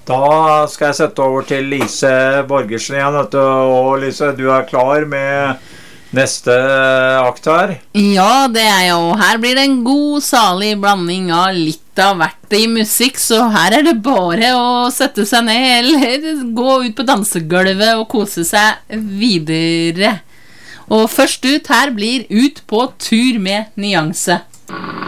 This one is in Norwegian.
Da skal jeg sette over til Lise Borgersen igjen, vet du. Og Lise, du klar med neste akt her? Ja, det jeg, og her blir det en god, salig blanding av litt av hvert i musikk, så her det bare å sette seg ned, eller gå ut på dansegulvet og kose seg videre. Og først ut her blir Ut på tur med Nyanse.